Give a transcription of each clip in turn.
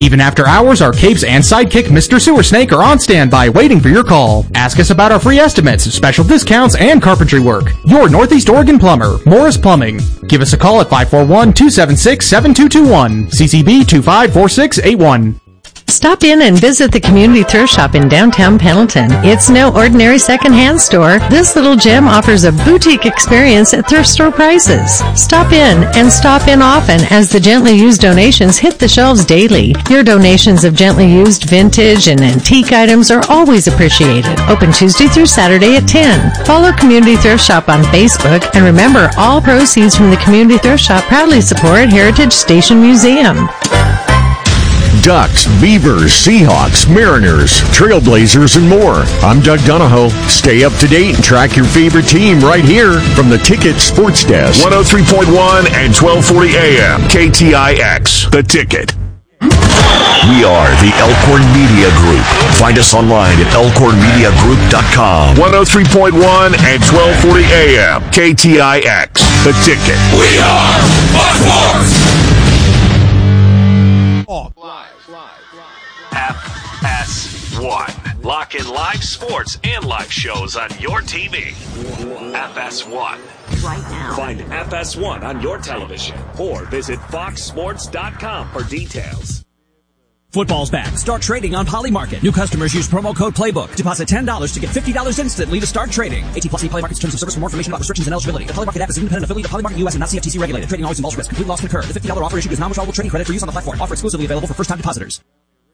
Even after hours, our capes and sidekick, Mr. Sewer Snake, are on standby waiting for your call. Ask us about our free estimates, special discounts, and carpentry work. Your Northeast Oregon plumber, Morris Plumbing. Give us a call at 541-276-7221. CCB 254681. Stop in and visit the Community Thrift Shop in downtown Pendleton. It's no ordinary secondhand store. This little gem offers a boutique experience at thrift store prices. Stop in and stop in often as the gently used donations hit the shelves daily. Your donations of gently used vintage and antique items are always appreciated. Open Tuesday through Saturday at 10. Follow Community Thrift Shop on Facebook, and remember, all proceeds from the Community Thrift Shop proudly support Heritage Station Museum. Ducks, Beavers, Seahawks, Mariners, Trailblazers, and more. I'm Doug Donahoe. Stay up to date and track your favorite team right here from the Ticket Sports Desk. 103.1 and 1240 AM. KTIX, The Ticket. We are the Elkhorn Media Group. Find us online at elkhornmediagroup.com. 103.1 and 1240 AM. KTIX, The Ticket. We are Fox FS1. Lock in live sports and live shows on your TV. FS1. Right now. Find FS1 on your television or visit foxsports.com for details. Football's back. Start trading on Polymarket. New customers use promo code PLAYBOOK. Deposit $10 to get $50 instantly to start trading. 18+ Polymarket's terms of service. For more information about restrictions and eligibility. The Polymarket app is an independent affiliate of Polymarket US and not CFTC regulated. Trading always involves risk. Complete loss can occur. The $50 offer issued is non-withdrawable trading credit for use on the platform. Offer exclusively available for first-time depositors.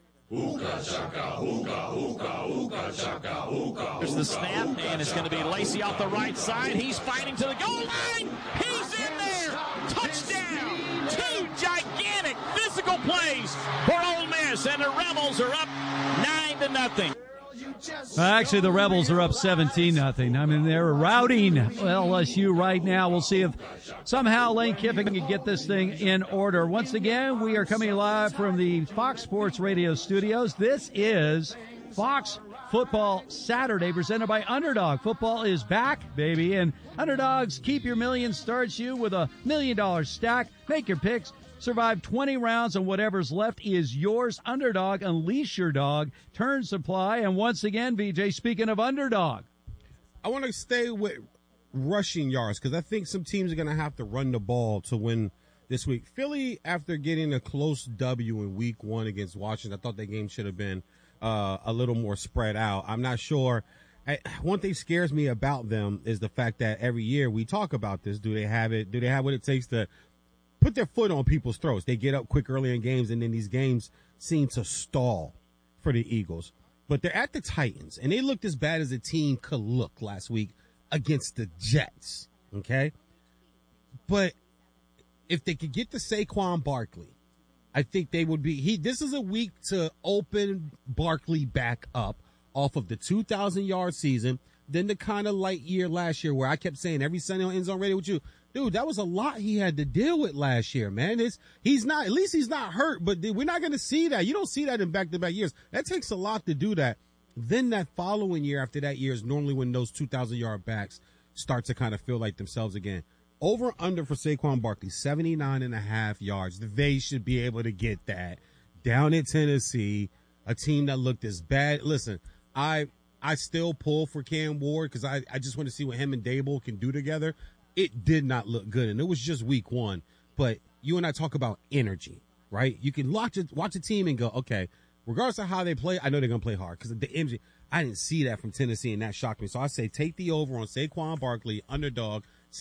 There's the snap, and it's going to be Lacey off the right side. He's fighting to the goal line. He's in there. Touchdown. 2 gigantic physical plays for Ole Miss, and the Rebels are up 9-0. Actually, the Rebels are up 17-0. I mean, they're routing LSU right now. We'll see if somehow Lane Kiffin can get this thing in order. Once again, we are coming live from the Fox Sports Radio studios. This is Fox Football Saturday, presented by Underdog. Football is back, baby, and Underdog's Keep Your Million starts you with $1 million stack. Make your picks. Survive 20 rounds, and whatever's left is yours. Underdog, unleash your dog. Turn supply. And once again, VJ, speaking of Underdog, I want to stay with rushing yards because I think some teams are going to have to run the ball to win this week. Philly, after getting a close W in week 1 against Washington, I thought that game should have been a little more spread out. I'm not sure. One thing scares me about them is the fact that every year we talk about this. Do they have it? Do they have what it takes to put their foot on people's throats? They get up quick early in games, and then these games seem to stall for the Eagles. But they're at the Titans, and they looked as bad as a team could look last week against the Jets, okay? But if they could get to Saquon Barkley, I think they would be – this is a week to open Barkley back up off of the 2,000-yard season, then the kind of light year last year where I kept saying every Sunday on End Zone Radio with you, dude, that was a lot he had to deal with last year, man. He's not hurt, but we're not going to see that. You don't see that in back-to-back years. That takes a lot to do that. Then that following year after that year is normally when those 2,000-yard backs start to kind of feel like themselves again. Over under for Saquon Barkley, 79.5 yards. They should be able to get that down in Tennessee, a team that looked as bad. Listen, I still pull for Cam Ward because I just want to see what him and Dable can do together. It did not look good, and it was just week 1. But you and I talk about energy, right? You can watch a team and go, okay, regardless of how they play, I know they're going to play hard because the energy. I didn't see that from Tennessee, and that shocked me. So I say take the over on Saquon Barkley, underdog,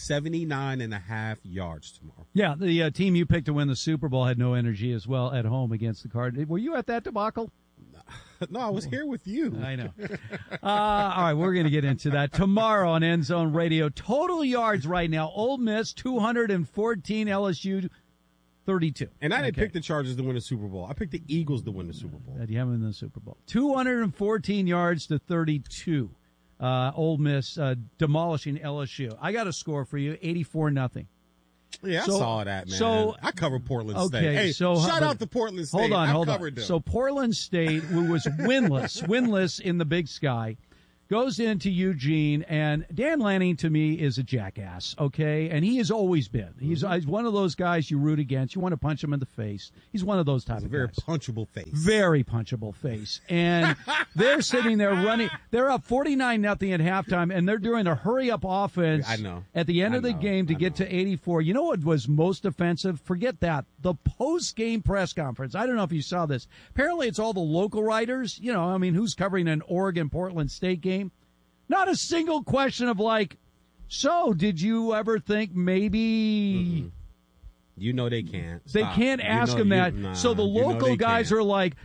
79.5 yards tomorrow. Yeah, the team you picked to win the Super Bowl had no energy as well at home against the Cardinals. Were you at that debacle? No, I was here with you. I know. All right, we're going to get into that tomorrow on End Zone Radio. Total yards right now, Ole Miss 214, LSU 32. And I didn't pick the Chargers to win the Super Bowl. I picked the Eagles to win the Super Bowl. You haven't won the Super Bowl. 214 yards to 32. Ole Miss demolishing LSU. I got a score for you, 84-0ing. Yeah, I saw that, man. So I covered Portland State. Hey, shout out to Portland State. Hold on. Them. So Portland State, who was winless in the Big Sky, goes into Eugene, and Dan Lanning to me is a jackass, okay? And he has always been. He's one of those guys you root against. You want to punch him in the face. He's one of those type of guys. Very punchable face. Very punchable face. And they're sitting there running. They're up 49-0 at halftime, and they're doing a hurry-up offense at the end of the game to get to 84. You know what was most offensive? Forget that. The post-game press conference. I don't know if you saw this. Apparently it's all the local writers. You know, I mean, who's covering an Oregon-Portland State game? Not a single question of like, so did you ever think maybe... Mm-mm. You know they can't. They can't ask him that. So the local guys are like,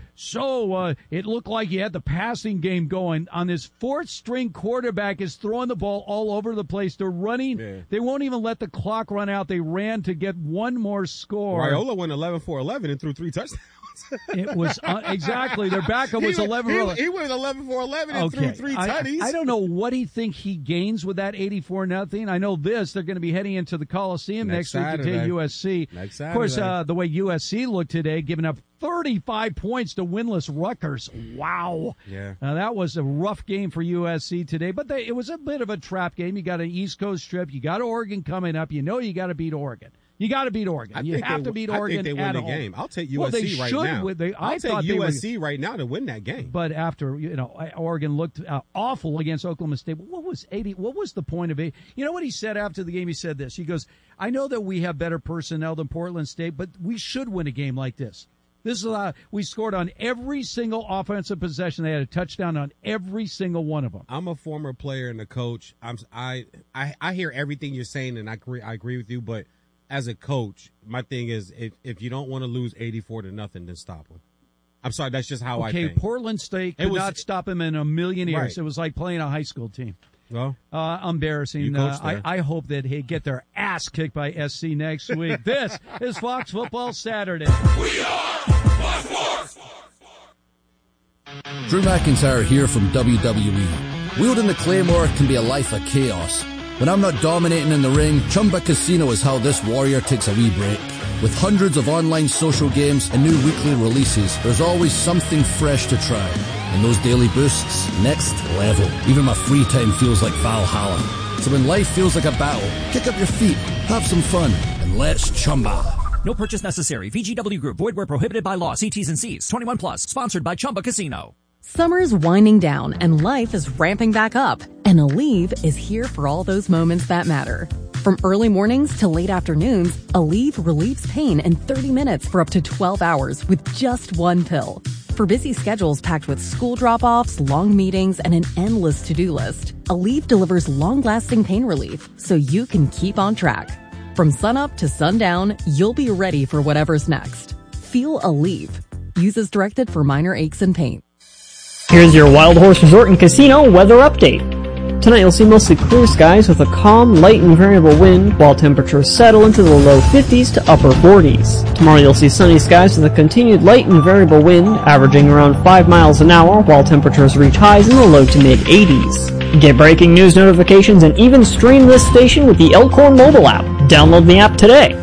it looked like you had the passing game going. On this fourth-string quarterback is throwing the ball all over the place. They're running. Yeah. They won't even let the clock run out. They ran to get one more score. Raiola went 11-for-11 and threw 3 touchdowns. It was exactly. Their backup was 11-for-11. He went 11-for-11 and threw 3 tutties. I don't know what he think he gains with that 84-0. I know this. They're going to be heading into the Coliseum next week to take USC. Of course, the way USC looked today, giving up 35 points to winless Rutgers. Wow. Yeah. That was a rough game for USC today, but it was a bit of a trap game. You got an East Coast trip. You got Oregon coming up. You know you got to beat Oregon. You got to beat Oregon. You have to beat Oregon. I think they win the game. I'll take USC right now. I'll take USC right now to win that game. But after Oregon looked awful against Oklahoma State. What was the point of it? You know what he said after the game? He said this. He goes, "I know that we have better personnel than Portland State, but we should win a game like this. This is we scored on every single offensive possession. They had a touchdown on every single one of them." I'm a former player and a coach. I hear everything you're saying, and I agree with you, but as a coach, my thing is if you don't want to lose 84-0, then stop them. I'm sorry, that's just how I think. Okay, Portland State could not stop him in a million years. Right. It was like playing a high school team. Well, embarrassing. I hope that they get their ass kicked by SC next week. This is Fox Football Saturday. We are Fox Sports. Drew McIntyre here from WWE. Wielding the Claymore can be a life of chaos. When I'm not dominating in the ring, Chumba Casino is how this warrior takes a wee break. With hundreds of online social games and new weekly releases, there's always something fresh to try. And those daily boosts, next level. Even my free time feels like Valhalla. So when life feels like a battle, kick up your feet, have some fun, and let's Chumba. No purchase necessary. VGW Group. Void where prohibited by law. See T's and C's. 21 plus. Sponsored by Chumba Casino. Summer's winding down and life is ramping back up. And Aleve is here for all those moments that matter. From early mornings to late afternoons, Aleve relieves pain in 30 minutes for up to 12 hours with just one pill. For busy schedules packed with school drop-offs, long meetings, and an endless to-do list, Aleve delivers long-lasting pain relief so you can keep on track. From sunup to sundown, you'll be ready for whatever's next. Feel Aleve. Use as directed for minor aches and pain. Here's your Wild Horse Resort and Casino weather update. Tonight you'll see mostly clear skies with a calm, light and variable wind, while temperatures settle into the low 50s to upper 40s. Tomorrow you'll see sunny skies with a continued light and variable wind, averaging around 5 miles an hour, while temperatures reach highs in the low to mid 80s. Get breaking news notifications and even stream this station with the Elkhorn mobile app. Download the app today.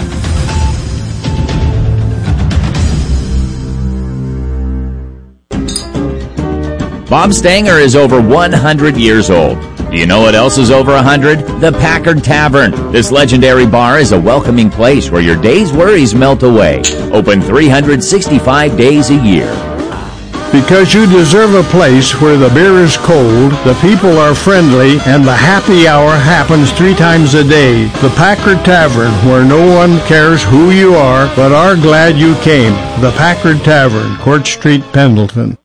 Bob Stanger is over 100 years old. Do you know what else is over 100? The Packard Tavern. This legendary bar is a welcoming place where your day's worries melt away. Open 365 days a year. Because you deserve a place where the beer is cold, the people are friendly, and the happy hour happens 3 times a day. The Packard Tavern, where no one cares who you are, but are glad you came. The Packard Tavern, Court Street, Pendleton.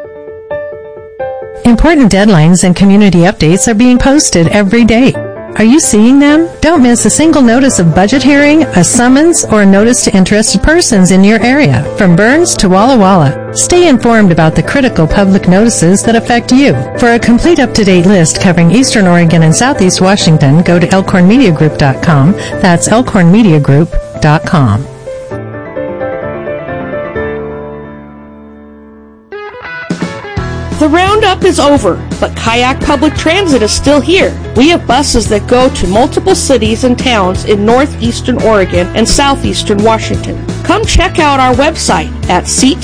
Important deadlines and community updates are being posted every day. Are you seeing them? Don't miss a single notice of budget hearing, a summons, or a notice to interested persons in your area, from Burns to Walla Walla. Stay informed about the critical public notices that affect you. For a complete up-to-date list covering Eastern Oregon and Southeast Washington, go to elkhornmediagroup.com. That's elkhornmediagroup.com. The roundup is over, but Kayak Public Transit is still here. We have buses that go to multiple cities and towns in northeastern Oregon and southeastern Washington. Come check out our website at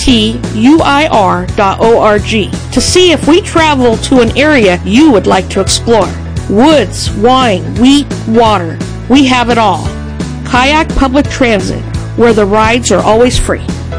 ctuir.org to see if we travel to an area you would like to explore. Woods, wine, wheat, water. We have it all. Kayak Public Transit, where the rides are always free.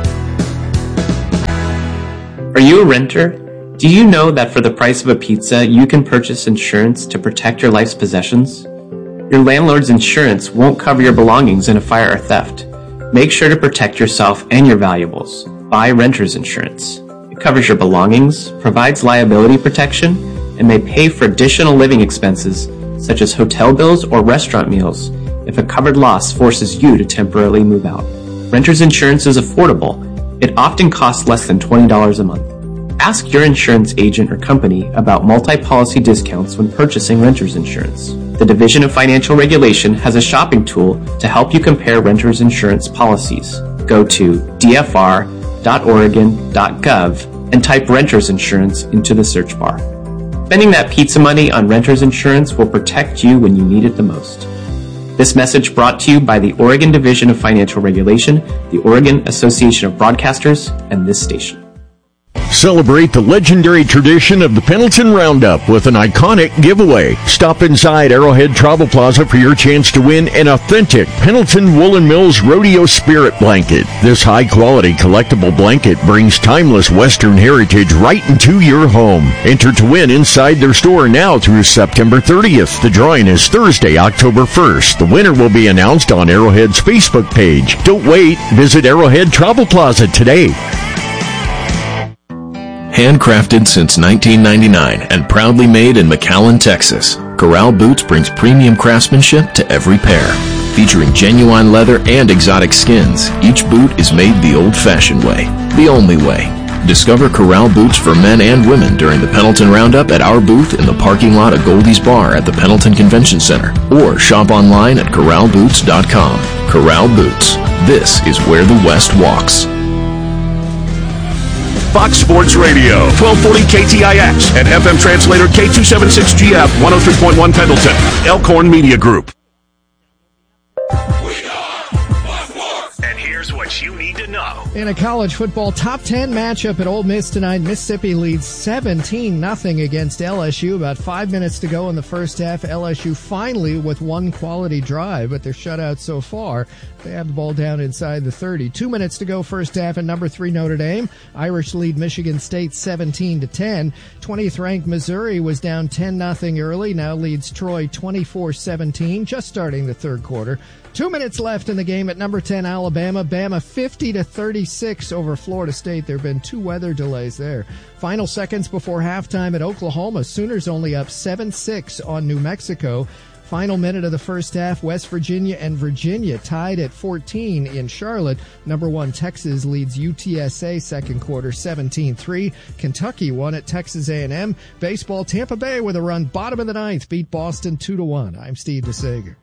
Are you a renter? Do you know that for the price of a pizza, you can purchase insurance to protect your life's possessions? Your landlord's insurance won't cover your belongings in a fire or theft. Make sure to protect yourself and your valuables. Buy renter's insurance. It covers your belongings, provides liability protection, and may pay for additional living expenses such as hotel bills or restaurant meals if a covered loss forces you to temporarily move out. Renter's insurance is affordable. It often costs less than $20 a month. Ask your insurance agent or company about multi-policy discounts when purchasing renter's insurance. The Division of Financial Regulation has a shopping tool to help you compare renter's insurance policies. Go to dfr.oregon.gov and type renter's insurance into the search bar. Spending that pizza money on renter's insurance will protect you when you need it the most. This message brought to you by the Oregon Division of Financial Regulation, the Oregon Association of Broadcasters, and this station. Celebrate the legendary tradition of the Pendleton Roundup with an iconic giveaway. Stop inside Arrowhead Travel Plaza for your chance to win an authentic Pendleton Woolen Mills Rodeo Spirit Blanket. This high-quality collectible blanket brings timeless Western heritage right into your home. Enter to win inside their store now through September 30th. The drawing is Thursday, October 1st. The winner will be announced on Arrowhead's Facebook page. Don't wait. Visit Arrowhead Travel Plaza today. Handcrafted since 1999 and proudly made in McAllen, Texas, Corral Boots brings premium craftsmanship to every pair. Featuring genuine leather and exotic skins, each boot is made the old-fashioned way, the only way. Discover Corral Boots for men and women during the Pendleton Roundup at our booth in the parking lot of Goldie's Bar at the Pendleton Convention Center, or shop online at corralboots.com. Corral Boots. This is where the West walks. Fox Sports Radio, 1240 KTIX, and FM translator K276GF, 103.1 Pendleton, Elkhorn Media Group. And here's what you need to know. In a college football top 10 matchup at Ole Miss tonight, Mississippi leads 17-0 against LSU. About 5 minutes to go in the first half. LSU finally with one quality drive, but they're shut out so far. They have the ball down inside the 30. 2 minutes to go first half, and number 3 Notre Dame. Irish lead Michigan State 17-10. 20th ranked Missouri was down 10-0 early, now leads Troy 24-17, just starting the third quarter. 2 minutes left in the game at number 10 Alabama. Bama 50-36 over Florida State. There have been 2 weather delays there. Final seconds before halftime at Oklahoma. Sooners only up 7-6 on New Mexico. Final minute of the first half, West Virginia and Virginia tied at 14 in Charlotte. Number 1 Texas leads UTSA second quarter 17-3. Kentucky won at Texas A&M. Baseball, Tampa Bay with a run bottom of the ninth beat Boston 2-1. I'm Steve DeSager.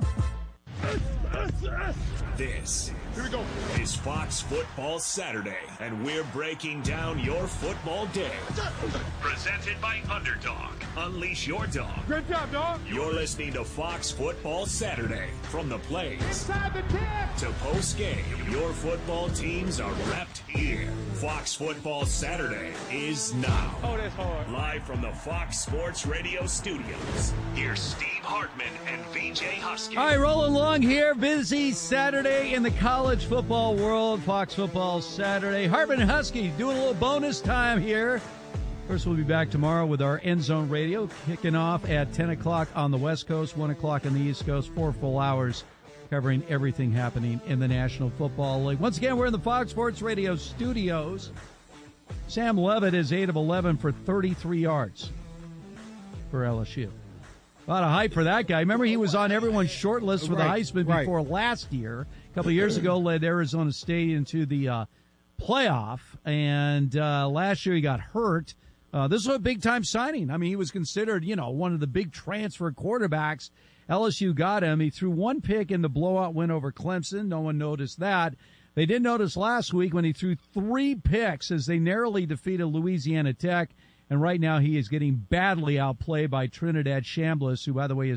This is Fox Football Saturday, and we're breaking down your football day. Presented by Underdog. Unleash your dog. Good job, dog. You're listening to Fox Football Saturday. From the plays to post-game, your football teams are repped here. Fox Football Saturday is now. Oh, that's hard. Live from the Fox Sports Radio studios, here's Steve Hartman and VJ Husky. All right, rolling along here. Busy Saturday in the college football world. Fox Football Saturday. Hartman and Husky doing a little bonus time here. First, we'll be back tomorrow with our End Zone Radio, kicking off at 10 o'clock on the West Coast, 1 o'clock on the East Coast, 4 full hours covering everything happening in the National Football League. Once again, we're in the Fox Sports Radio studios. Sam Levitt is 8 of 11 for 33 yards for LSU. A lot of hype for that guy. Remember, he was on everyone's short list for the Heisman before last year. A couple of years ago, led Arizona State into the playoff, and last year he got hurt. This was a big-time signing. I mean, he was considered, one of the big transfer quarterbacks. LSU got him. He threw 1 pick in the blowout win over Clemson. No one noticed that. They did notice last week when he threw 3 picks as they narrowly defeated Louisiana Tech. And right now he is getting badly outplayed by Trinidad Chambliss, who, by the way, is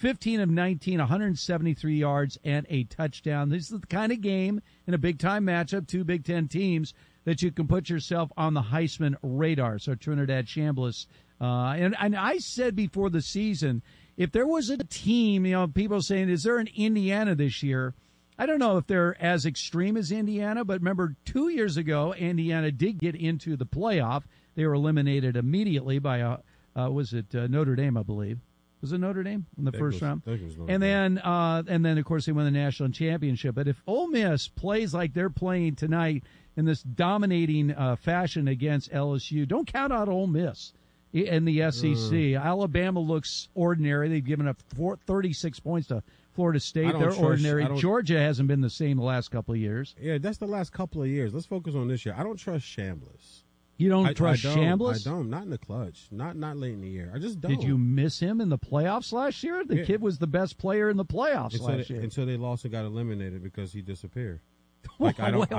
15 of 19, 173 yards, and a touchdown. This is the kind of game in a big-time matchup, two Big Ten teams, that you can put yourself on the Heisman radar. So Trinidad Chambliss. And I said before the season, if there was a team, people saying, is there an Indiana this year? I don't know if they're as extreme as Indiana, but remember 2 years ago, Indiana did get into the playoff. They were eliminated immediately by, Notre Dame, I believe. Was it Notre Dame in the first round? And then, of course, they won the national championship. But if Ole Miss plays like they're playing tonight in this dominating fashion against LSU, don't count out Ole Miss in the SEC. Alabama looks ordinary. They've given up 36 points to Florida State. They're ordinary. Georgia hasn't been the same the last couple of years. Yeah, that's the last couple of years. Let's focus on this year. I don't trust Chambliss. You don't trust Chambliss? I don't. Not in the clutch. Not late in the year. I just don't. Did you miss him in the playoffs last year? The kid was the best player in the playoffs last year. Until they lost and got eliminated because he disappeared. Like I don't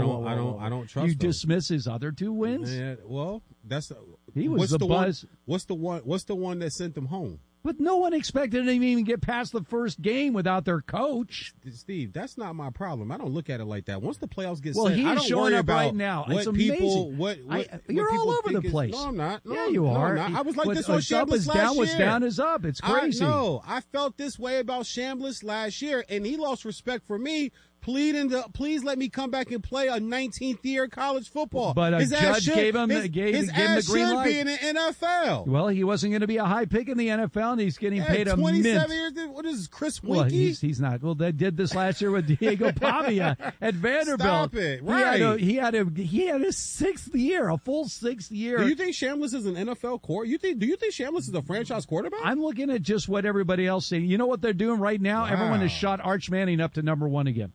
trust. You dismiss his other two wins? Yeah, well, he was the buzz. What's the one that sent them home? But no one expected them to even get past the first game without their coach. Steve, that's not my problem. I don't look at it like that. Once the playoffs get set, I don't showing worry up about right now. It's amazing. You're all over the place. No, I'm not. Yeah, you are. No, I was like this on Chambliss last year. What's down is up. It's crazy. I felt this way about Chambliss last year, and he lost respect for me. Please let me come back and play a 19th year college football. But a judge gave him the green light. Be in the NFL. Well, he wasn't going to be a high pick in the NFL, and he's getting paid a 27 mint. years. What is this, Chris Winkie? Well, he's not. Well, they did this last year with Diego Pavia at Vanderbilt. Stop it! Right. He had a sixth year, a full sixth year. Do you think Chambliss is an NFL quarterback? Do you think Chambliss is a franchise quarterback? I'm looking at just what everybody else saying. You know what they're doing right now? Wow. Everyone has shot Arch Manning up to number one again.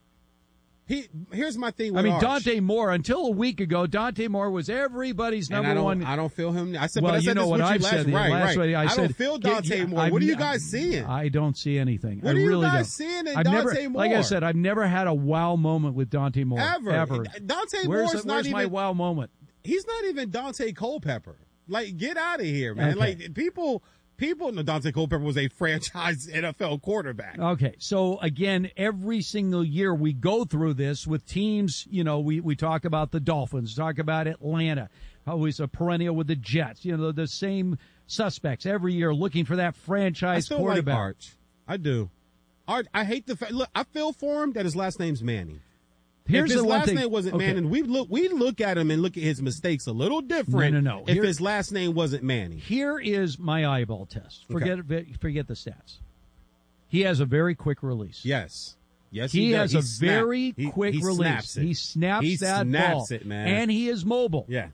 Here's my thing with Arch. Dante Moore, until a week ago, Dante Moore was everybody's number one. I don't feel him. I said, well, but I said you know this what with I've you said. Right. I don't feel Dante Moore. What are you guys seeing? I don't see anything. What are you guys seeing in Dante Moore? Like I said, I've never had a wow moment with Dante Moore. Ever. Dante Moore's not even. Where's my wow moment? He's not even Dante Culpepper. Like, get out of here, man. Okay. Like, people know Dante Culpepper was a franchise NFL quarterback. Okay, so again, every single year we go through this with teams. We talk about the Dolphins, talk about Atlanta, always a perennial with the Jets. The same suspects every year looking for that franchise quarterback. Like Arch. I do. Arch, I hate the fact. Look, I feel for him that his last name's Manning. If his last name wasn't Manning, we look at him and look at his mistakes a little different. No. If his last name wasn't Manning. Here is my eyeball test. Forget the stats. He has a very quick release. Yes, he has a very quick release. He snaps that ball, man. And he is mobile. Yeah.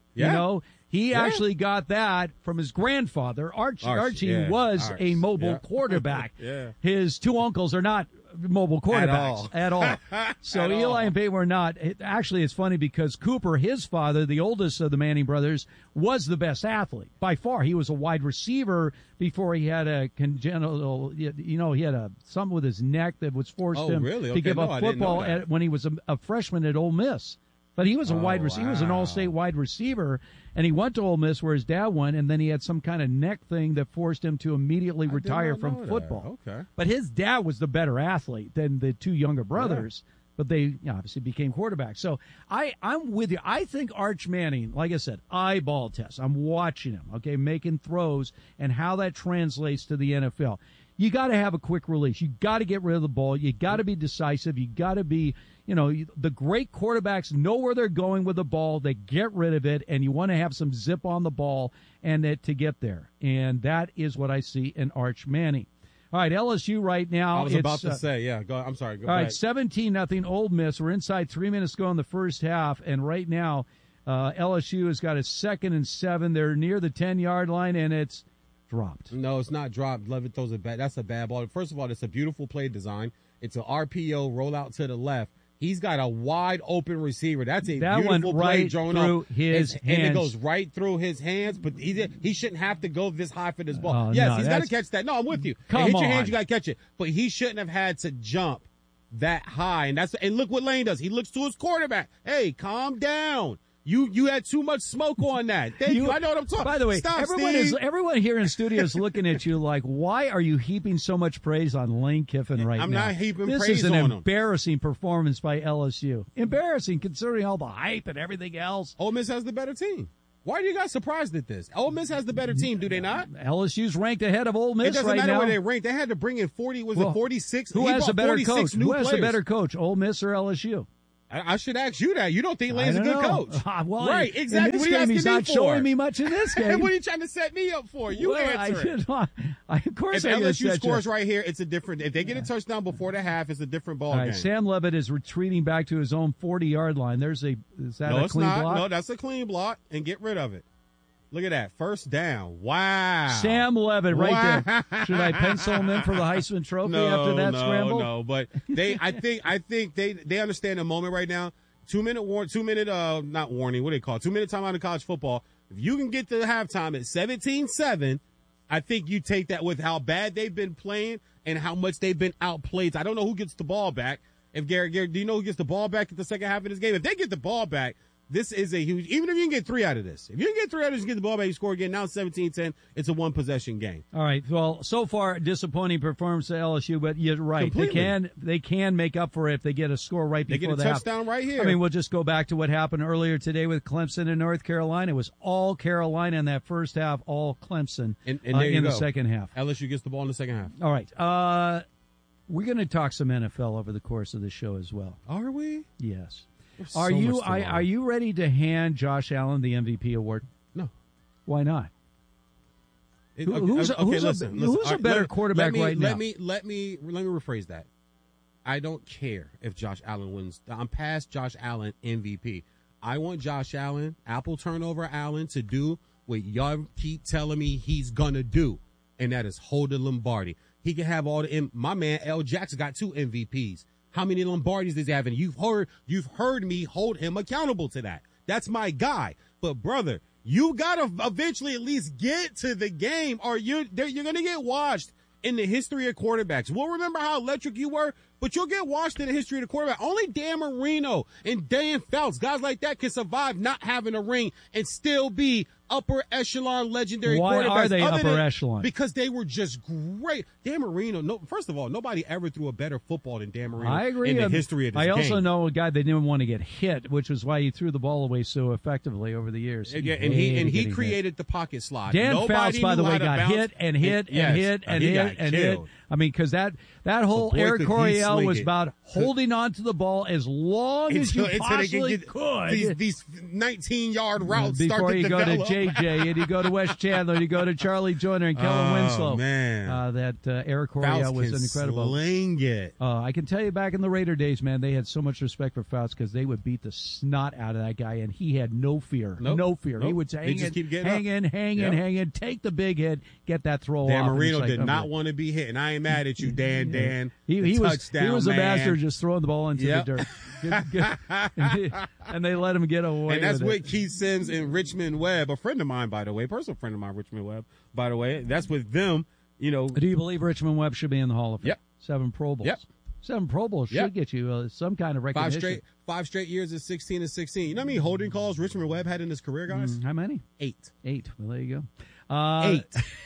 He actually got that from his grandfather. Archie was a mobile quarterback. His two uncles are not mobile quarterbacks at all. So Eli and Peyton were not. Actually, it's funny because Cooper, his father, the oldest of the Manning brothers, was the best athlete by far. He was a wide receiver before he had a congenital, he had something with his neck that was forced him to give up football when he was a freshman at Ole Miss. But he was a wide receiver. He was an all-state wide receiver, and he went to Ole Miss where his dad went, and then he had some kind of neck thing that forced him to immediately retire from football. Okay. But his dad was the better athlete than the two younger brothers, but they obviously became quarterbacks. So I'm with you. I think Arch Manning, like I said, eyeball test. I'm watching him, making throws and how that translates to the NFL. You got to have a quick release. You got to get rid of the ball. You got to be decisive. You got to be, the great quarterbacks know where they're going with the ball. They get rid of it, and you want to have some zip on the ball to get there. And that is what I see in Arch Manning. All right, LSU right now. I was about to say, Go. I'm sorry. Go all ahead. Right, 17-0 Ole Miss. We're inside 3 minutes to go in the first half, and right now LSU has got a 2nd and 7. They're near the 10-yard line, and it's dropped. No, it's not dropped. Levitt throws it back. That's a bad ball. First of all, it's a beautiful play design. It's an RPO roll out to the left. He's got a wide open receiver. That's a beautiful play drawn up. His hands. And it goes right through his hands, but he shouldn't have to go this high for this ball. He's got to catch that. No, I'm with you. Hit your hands, you got to catch it. But he shouldn't have had to jump that high. And look what Lane does. He looks to his quarterback. Hey, calm down. You had too much smoke on that. Thank you. I know what I'm talking. By the way, Stop, everyone here in studio is looking at you like, why are you heaping so much praise on Lane Kiffin right now? I'm not heaping this praise on him. This is on an him. embarrassing performance by LSU. Embarrassing considering all the hype and everything else. Ole Miss has the better team. Why are you guys surprised at this? Ole Miss has the better team, do they not? LSU's ranked ahead of Ole Miss right now. It doesn't matter where they rank. They had to bring in 46? Who has a better coach? Who has players. a better coach, Ole Miss or LSU? I should ask you that. You don't think Lane's a good coach. Well, right, exactly. In this game, he's not showing me much in this game. What are you trying to set me up for? You answer it. Of course, if LSU scores right here, it's a different. If they get a touchdown before the half, it's a different ball game. Sam Levitt is retreating back to his own 40-yard line. Is that a clean block? No, that's a clean block, and get rid of it. Look at that. First down. Wow. Sam Levitt right there. Should I pencil him in for the Heisman Trophy after that scramble? No, but I think they understand the moment right now. 2 minute not warning, what do they call it? 2 minute timeout in college football. If you can get to the halftime at 17-7, I think you take that with how bad they've been playing and how much they've been outplayed. I don't know who gets the ball back. If Garrett, do you know who gets the ball back at the second half of this game? If they get the ball back, this is a huge, even if you can get 3 out of this. If you can get 3 out of this, you get the ball back, you score again. Now it's 17-10. It's a one-possession game. All right. Well, so far, disappointing performance at LSU, but you're right. Completely. They can make up for it if they get a score right before the half. They get a touchdown right here. I mean, we'll just go back to what happened earlier today with Clemson and North Carolina. It was all Carolina in that first half, all Clemson and there you in go. the second half. LSU gets the ball in the second half. All right. We're going to talk some NFL over the course of the show as well. Are we? Yes. Are you ready to hand Josh Allen the MVP award? No. Why not? Who's a better quarterback right now? Let me rephrase that. I don't care if Josh Allen wins. I'm past Josh Allen MVP. I want Josh Allen, Apple turnover Allen, to do what y'all keep telling me he's gonna do, and that is hold the Lombardi. He can have all the. My man L. Jackson got 2 MVPs. How many Lombardis does he have? And you've heard me hold him accountable to that. That's my guy. But brother, you gotta eventually at least get to the game, or you're gonna get washed in the history of quarterbacks. We'll remember how electric you were, but you'll get washed in the history of the quarterback. Only Dan Marino and Dan Fouts, guys like that, can survive not having a ring and still be upper echelon legendary quarterbacks. Why are they upper echelon? Because they were just great. Dan Marino, first of all, nobody ever threw a better football than Dan Marino. I agree. In the history of this game. I also game. know a guy that didn't want to get hit, which is why he threw the ball away so effectively over the years. And he created the pocket slide. Dan Fouts, by the way, got hit. I mean, because that whole Eric Coryell was about holding on to the ball as long as you possibly could. These 19-yard routes before you go to develop. JJ and you go to Wes Chandler, you go to Charlie Joyner and Kellen Winslow. Man, Eric Coryell was incredible. Sling it. I can tell you, back in the Raider days, man, they had so much respect for Fouts because they would beat the snot out of that guy, and he had no fear. No fear. He would say, hang in, take the big hit, get that throw Dan off. Marino did not want to be hit, and I ain't mad at you, Dan. He was a master just throwing the ball into Yep. the dirt. And they let him get away And that's with with Keith Sims and Richmond Webb, a friend of mine, by the way, personal friend of mine, Richmond Webb, by the way. That's with them, you know. Do you believe Richmond Webb should be in the Hall of Fame? Yep. 7 Pro Bowls. Yep. 7 Pro Bowls should get you some kind of recognition. 5 straight years at 16 and 16. You know how many holding calls Richmond Webb had in his career, guys? How many? 8. Well, there you go.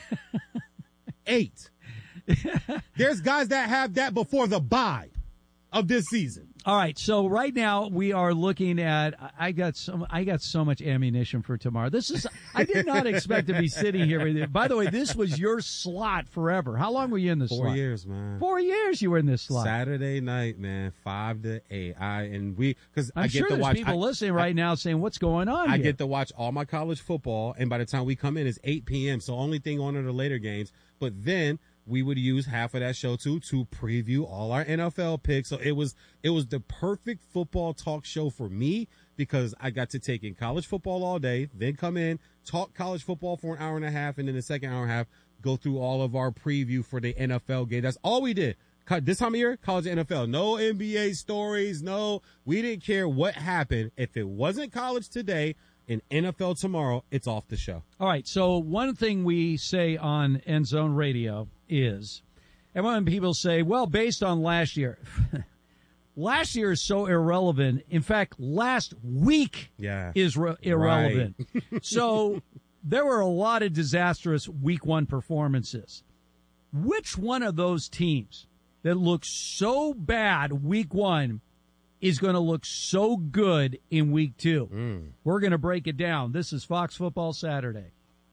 8. There's guys that have that before the bye of this season. All right, so right now we are looking at. I got so much ammunition for tomorrow. I did not expect to be sitting here with you. By the way, this was your slot forever. How long were you in this slot? 4 years, man. 4 years you were in this slot. Saturday night, man, 5 to 8. Because I'm sure there's people listening right now saying, "What's going on?" I get to watch all my college football, and by the time we come in, it's 8 p.m. So only thing on are the later games. But then we would use half of that show to preview all our NFL picks. So it was the perfect football talk show for me because I got to take in college football all day, then come in, talk college football for an hour and a half, and then the second hour and a half, go through all of our preview for the NFL game. That's all we did. This time of year, college and NFL. No NBA stories. No, we didn't care what happened. If it wasn't college today and NFL tomorrow, it's off the show. All right. So one thing we say on End Zone Radio is, and when people say, well, based on last year, last year is so irrelevant. In fact, last week is irrelevant. Right. So there were a lot of disastrous week 1 performances. Which one of those teams that looks so bad week 1 is going to look so good in week 2? We're going to break it down. This is Fox Football Saturday.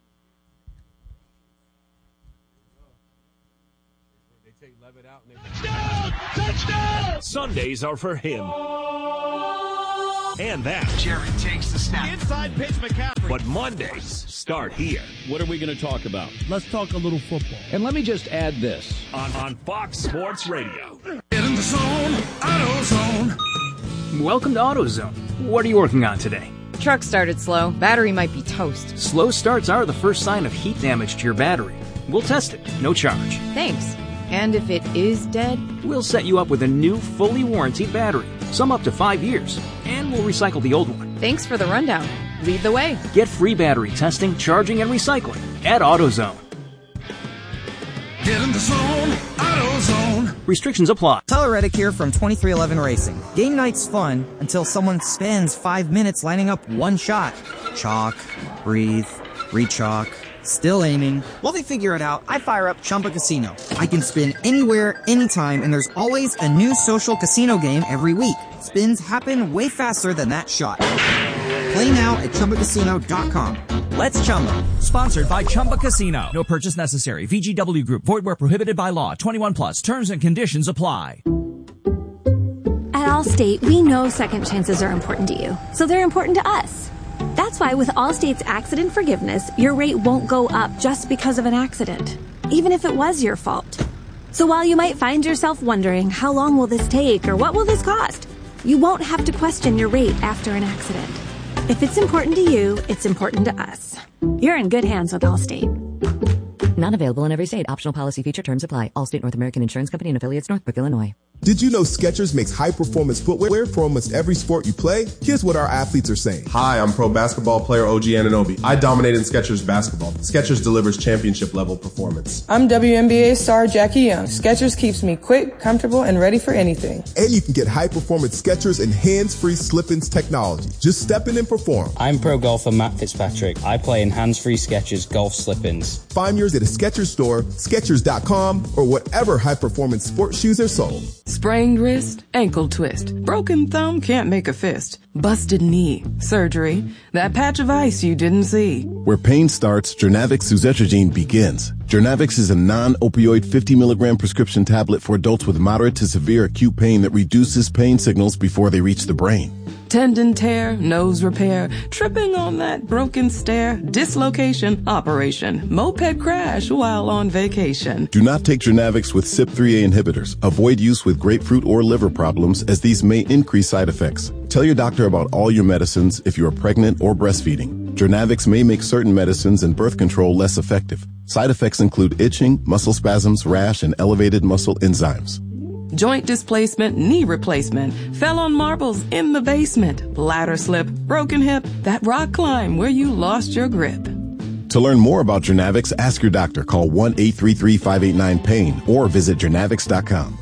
Touchdown! Sundays are for him. And that. Jerry takes the snap. Inside pitch, McCaffrey. But Mondays start here. What are we going to talk about? Let's talk a little football. And let me just add this. On Fox Sports Radio. Get in the zone, AutoZone. Welcome to AutoZone. What are you working on today? Truck started slow. Battery might be toast. Slow starts are the first sign of heat damage to your battery. We'll test it. No charge. Thanks. And if it is dead? We'll set you up with a new, fully warranted battery. Some up to 5 years. And we'll recycle the old one. Thanks for the rundown. Lead the way. Get free battery testing, charging, and recycling at AutoZone. Get in the zone, AutoZone. Restrictions apply. Tyler Reddick here from 2311 Racing. Game night's fun until someone spends 5 minutes lining up one shot. Chalk, breathe, re-chalk. Still aiming. While they figure it out, I fire up Chumba Casino. I can spin anywhere, anytime, and there's always a new social casino game every week. Spins happen way faster than that shot. Play now at ChumbaCasino.com. Let's Chumba. Sponsored by Chumba Casino. No purchase necessary. VGW Group. Void where prohibited by law. 21 plus. Terms and conditions apply. At Allstate, we know second chances are important to you, so they're important to us. That's why with Allstate's accident forgiveness, your rate won't go up just because of an accident, even if it was your fault. So while you might find yourself wondering, how long will this take or what will this cost? You won't have to question your rate after an accident. If it's important to you, it's important to us. You're in good hands with Allstate. Not available in every state. Optional policy feature terms apply. Allstate North American Insurance Company and affiliates, Northbrook, Illinois. Did you know Skechers makes high-performance footwear for almost every sport you play? Here's what our athletes are saying. Hi, I'm pro basketball player OG Anunoby. I dominate in Skechers basketball. Skechers delivers championship-level performance. I'm WNBA star Jackie Young. Skechers keeps me quick, comfortable, and ready for anything. And you can get high-performance Skechers and hands-free slip-ins technology. Just step in and perform. I'm pro golfer Matt Fitzpatrick. I play in hands-free Skechers golf slip-ins. Find yours at a Skechers store, Skechers.com, or whatever high-performance sports shoes are sold. Sprained wrist, ankle twist, broken thumb can't make a fist, busted knee, surgery, that patch of ice you didn't see. Where pain starts, Jernavix suzetrigine begins. Jernavix is a non-opioid 50 milligram prescription tablet for adults with moderate to severe acute pain that reduces pain signals before they reach the brain. Tendon tear, nose repair, tripping on that broken stair, dislocation, operation, moped crash while on vacation. Do not take Jernavix with CYP3A inhibitors. Avoid use with grapefruit or liver problems as these may increase side effects. Tell your doctor about all your medicines if you are pregnant or breastfeeding. Jernavix may make certain medicines and birth control less effective. Side effects include itching, muscle spasms, rash, and elevated muscle enzymes. Joint displacement, knee replacement, fell on marbles in the basement, bladder slip, broken hip, that rock climb where you lost your grip. To learn more about Jernavix, ask your doctor. Call 1-833-589-PAIN or visit Jernavix.com.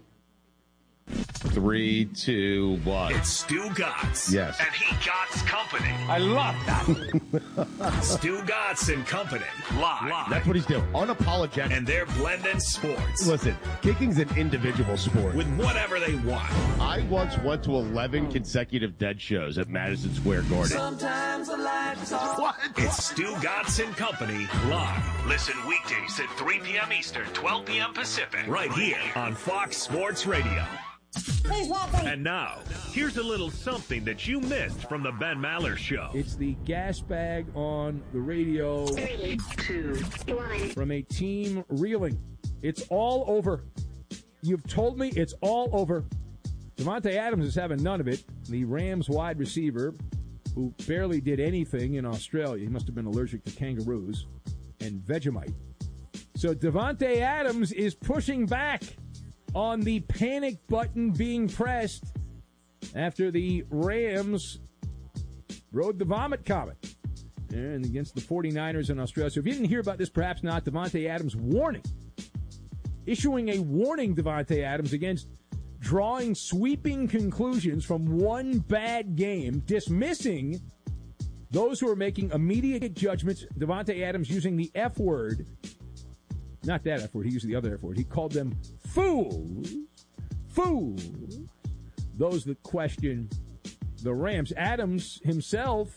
3, 2, 1. It's Stu Gatz. Yes. And he Gatz Company. I love that. Stu Gatz and Company. Live. That's what he's doing. Unapologetic. And they're blending sports. Listen, kicking's an individual sport. With whatever they want. I once went to 11 consecutive dead shows at Madison Square Garden. Sometimes the lights are what? It's Stu Gatz and Company. Live. Listen weekdays at 3 p.m. Eastern, 12 p.m. Pacific. Right here on Fox Sports Radio. And now, here's a little something that you missed from the Ben Maller Show. It's the gas bag on the radio. 3, 2, 1. From a team reeling. It's all over. You've told me it's all over. Davante Adams is having none of it. The Rams wide receiver, who barely did anything in Australia. He must have been allergic to kangaroos and Vegemite. So Davante Adams is pushing back on the panic button being pressed after the Rams rode the vomit comet and against the 49ers in Australia. So if you didn't hear about this, perhaps not, Davante Adams issuing a warning, Davante Adams, against drawing sweeping conclusions from one bad game, dismissing those who are making immediate judgments. Davante Adams using the F word. Not that F word. He used the other F word. He called them fools. Fools. Those that question the Rams. Adams himself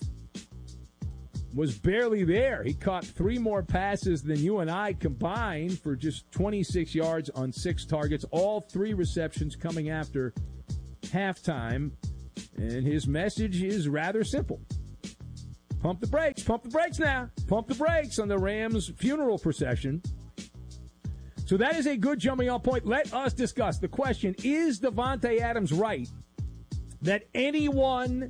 was barely there. He caught 3 more passes than you and I combined for just 26 yards on 6 targets. All 3 receptions coming after halftime. And his message is rather simple. Pump the brakes. Pump the brakes now. Pump the brakes on the Rams' funeral procession. So that is a good jumping off point. Let us discuss the question, is Davante Adams right that anyone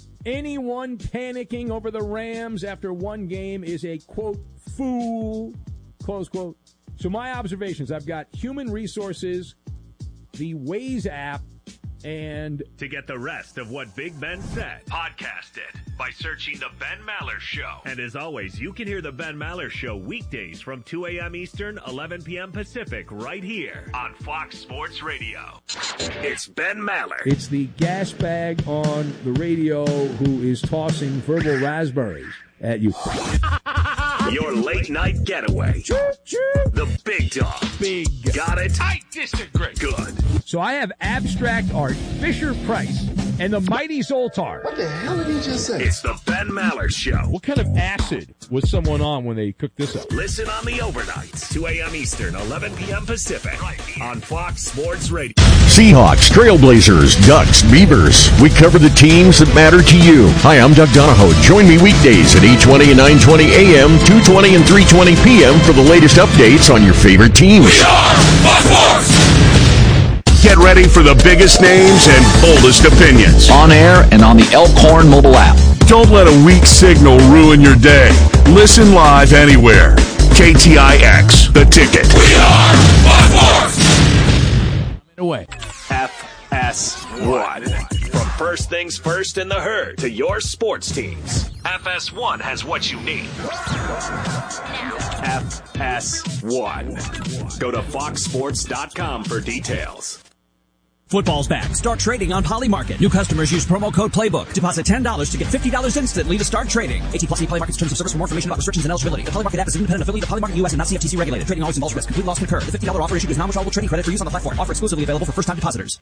panicking over the Rams after one game is a, quote, fool, close quote? So my observations, I've got Human Resources, the Waze app, and to get the rest of what Big Ben said, podcast it by searching The Ben Maller Show. And as always, you can hear The Ben Maller Show weekdays from 2 a.m. Eastern, 11 p.m. Pacific, right here on Fox Sports Radio. It's Ben Maller. It's the gas bag on the radio who is tossing verbal raspberries at you. Your late night getaway. The big dog. Big. Got it? I disagree. Good. So I have Abstract Art, Fisher Price, and the Mighty Zoltar. What the hell did he just say? It's the Ben Maller Show. What kind of acid was someone on when they cooked this up? Listen on the overnights, 2 a.m. Eastern, 11 p.m. Pacific, on Fox Sports Radio. Seahawks, Trailblazers, Ducks, Beavers. We cover the teams that matter to you. Hi, I'm Doug Donahoe. Join me weekdays at 8:20 and 9:20 a.m., 2:20 and 3:20 p.m. for the latest updates on your favorite teams. We are Fox Sports. Get ready for the biggest names and boldest opinions. On air and on the Elkhorn mobile app. Don't let a weak signal ruin your day. Listen live anywhere. KTIX, The Ticket. We are Fox Sports. Away. FS1. From first things first in the herd to your sports teams, FS1 has what you need. FS1. Go to foxsports.com for details. Football's back. Start trading on Polymarket. New customers use promo code PLAYBOOK. Deposit $10 to get $50 instantly to start trading. 18+ Polymarket's terms of service. For more information about restrictions and eligibility. The Polymarket app is an independent affiliate of Polymarket US and not CFTC regulated. Trading always involves risk. Complete loss can occur. The $50 offer issued is non-withdrawable trading credit for use on the platform. Offer exclusively available for first-time depositors.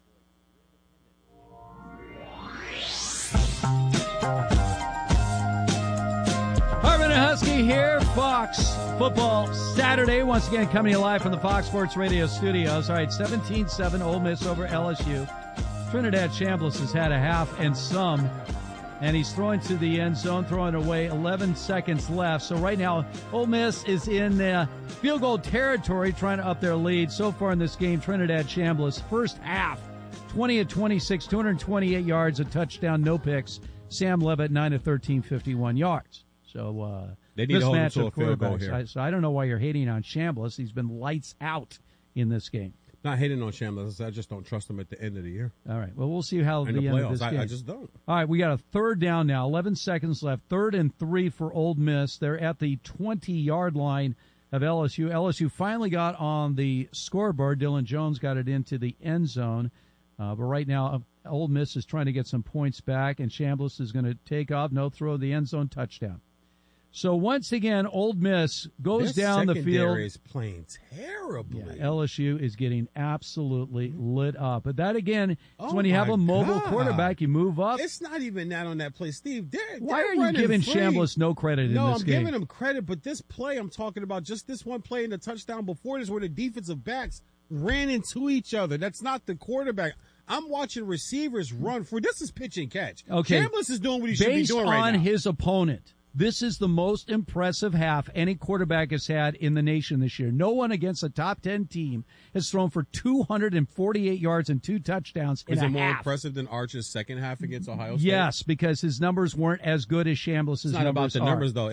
Harvin and Husky here, Fox Football Saturday. Once again, coming to you live from the Fox Sports Radio studios. All right, 17-7 Ole Miss over LSU. Trinidad Chambliss has had a half and some, and he's throwing to the end zone, throwing away 11 seconds left. So right now, Ole Miss is in field goal territory, trying to up their lead. So far in this game, Trinidad Chambliss, first half, 20-26, 228 yards, a touchdown, no picks. Sam Levitt, 9-13, 51 yards. So they need this to hold match him to of a field goal quarterbacks. here. So I don't know why you're hating on Chambliss. He's been lights out in this game. Not hating on Chambliss. I just don't trust him at the end of the year. All right. Well, we'll see how In the the end playoffs, of this game. I just don't. All right, we got a third down now. 11 seconds left. 3rd and 3 for Ole Miss. They're at the 20-yard line of LSU. LSU finally got on the scoreboard. Dylan Jones got it into the end zone. But right now, Ole Miss is trying to get some points back, and Chambliss is going to take off. No throw, the end zone touchdown. So once again, Ole Miss goes down the field. Secondary is playing terribly. Yeah, LSU is getting absolutely lit up. But that, again, is when you have a mobile quarterback, you move up. It's not even that on that play, Steve. Why are you giving Chambliss no credit in this game? No, I'm giving him credit, but this play I'm talking about, just this one play in the touchdown before this where the defensive backs ran into each other. That's not the quarterback. I'm watching receivers run for this is pitch and catch. Okay. Chambliss is doing what he should be doing right now. Based on his opponent, this is the most impressive half any quarterback has had in the nation this year. No one against a top 10 team has thrown for 248 yards and 2 touchdowns in a half. Is it more impressive than Arch's second half against Ohio State? Yes, because his numbers weren't as good as Chambliss's numbers. It's not about the are. numbers though.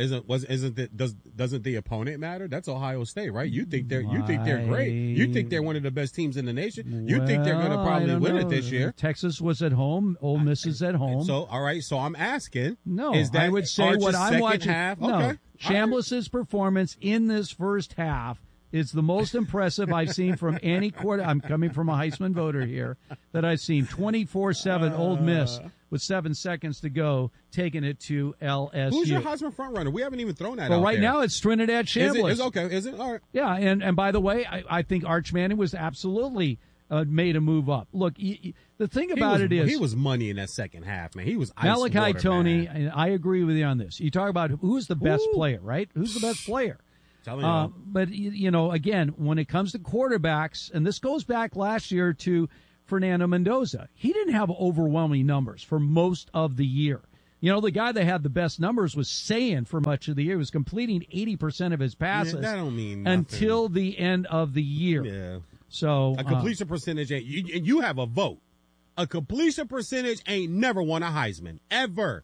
Doesn't the opponent matter? That's Ohio State, right? You think they're great. You think they're one of the best teams in the nation. You think they're going to probably win it this year. Texas was at home. Ole Miss is at home. So all right. So I'm asking. No, is that I would say Arch's what I'm second watching. Half? No, Okay. Chambliss's performance in this first half is the most impressive I've seen from any quarter. I'm coming from a Heisman voter here that I've seen. 24-7 Ole Miss with 7 seconds to go, taking it to LSU. Who's your Heisman frontrunner? We haven't even thrown that out Well, right there. now it's Trinidad Shambliss. Is it? All right. Yeah, and by the way, I think Arch Manning was absolutely made a move up. Look, the thing about it is he was money in that second half, man. He was ice Malachi water, Tony, man. and I agree with you on this. You talk about who's the best player, right? Who's the best player? But, again, when it comes to quarterbacks, and this goes back last year to Fernando Mendoza, he didn't have overwhelming numbers for most of the year. The guy that had the best numbers was Sayan for much of the year. He was completing 80% of his passes that don't mean nothing. until the end of the year. Yeah. So a completion percentage ain't, you have a vote. A completion percentage ain't never won a Heisman. Ever.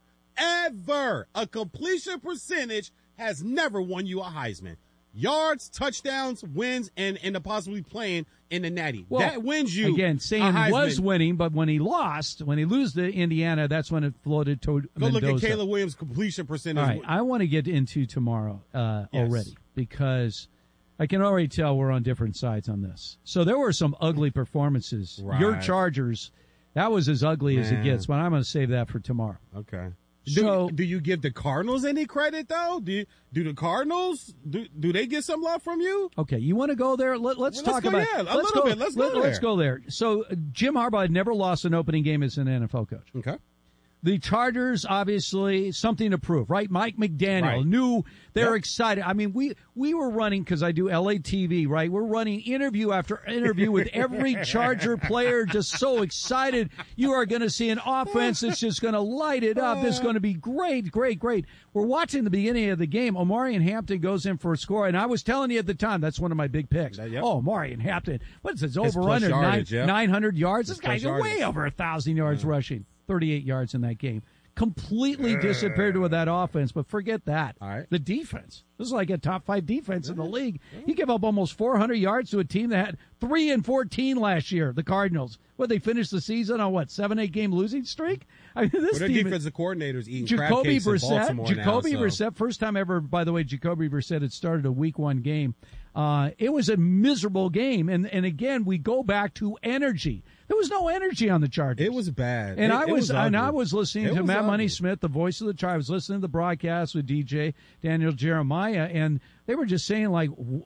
A completion percentage has never won you a Heisman. Yards, touchdowns, wins, and possibly playing in the Natty. Well, that wins you. Again, Sayan was winning, but when he lost to Indiana, that's when it floated to Go Mendoza. look at Caleb Williams' completion percentage. All right, I want to get into tomorrow already because I can already tell we're on different sides on this. So there were some ugly performances. Right. Your Chargers, that was as ugly as it gets, but I'm going to save that for tomorrow. Okay. So, do you give the Cardinals any credit though? Do the Cardinals do they get some love from you? Okay, you want to go there? Let's talk go, about yeah, let's go there. Let's go there. So Jim Harbaugh had never lost an opening game as an NFL coach. Okay. The Chargers, obviously, something to prove, right? Mike McDaniel knew they're excited. I mean, we were running, because I do LA TV, right? We're running interview after interview with every Charger player, just so excited. You are going to see an offense that's just going to light it up. It's going to be great, great, great. We're watching the beginning of the game. Omarion Hampton goes in for a score, and I was telling you at the time, that's one of my big picks. Oh, Omarion Hampton. What's his over-under? 900 yards? This guy's way over 1,000 yards rushing. 38 yards in that game. Completely disappeared with that offense, but forget that. All right. The defense. This is like a top 5 defense in the league. He gave up almost 400 yards to a team that had 3-14 last year, the Cardinals. They finished the season on 7-8 game losing streak? I mean, this their team, defensive coordinators eating Jacoby crab cakes in Baltimore Brissett, first time ever, by the way, Jacoby Brissett had started a week 1 game. It was a miserable game. And again, we go back to energy. There was no energy on the Chargers. It was bad. And I was was listening to Matt Money Smith, the voice of the Chargers. I was listening to the broadcast with DJ Daniel Jeremiah, and they were just saying,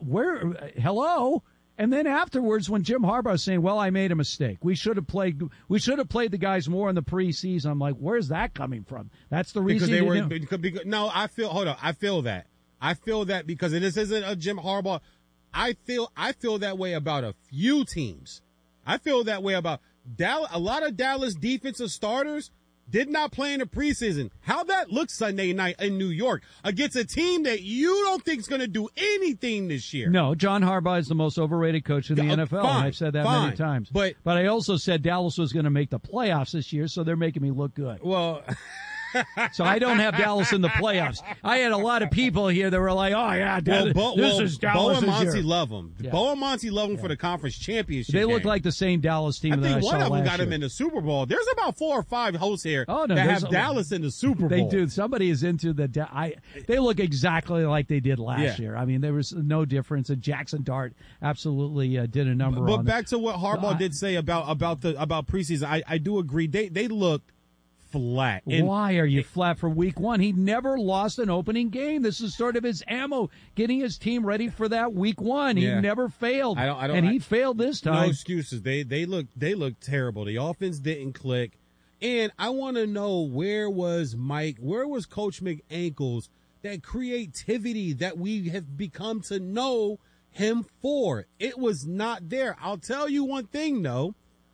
hello? And then afterwards, when Jim Harbaugh was saying, I made a mistake. We should have played the guys more in the preseason. I'm like, where's that coming from? That's the reason No, I feel that. I feel that because this isn't a Jim Harbaugh. I feel that way about a few teams. I feel that way about Dallas. A lot of Dallas defensive starters did not play in the preseason. How that looks Sunday night in New York against a team that you don't think is going to do anything this year. No, John Harbaugh is the most overrated coach in the NFL, and I've said that many times. But I also said Dallas was going to make the playoffs this year, so they're making me look good. Well, so I don't have Dallas in the playoffs. I had a lot of people here that were like, "Oh yeah, this is Dallas." Bo and Monty love them. Yeah. Bo and Monty love them for the conference championship. They look game. like the same Dallas team. I think one of them got him in the Super Bowl. There's about 4 or 5 hosts here that have Dallas in the Super Bowl. They do. Somebody is into they look exactly like they did last year. I mean, there was no difference. And Jackson Dart absolutely did a number on But back to what Harbaugh did say about preseason, I do agree. They looked flat. Why are you flat for week 1? He never lost an opening game. This is sort of his ammo, getting his team ready for that week 1. He never failed. He failed this time. No excuses. They look terrible. The offense didn't click. And I want to know, where was Coach McAnkles, that creativity that we have become to know him for? It was not there. I'll tell you one thing though.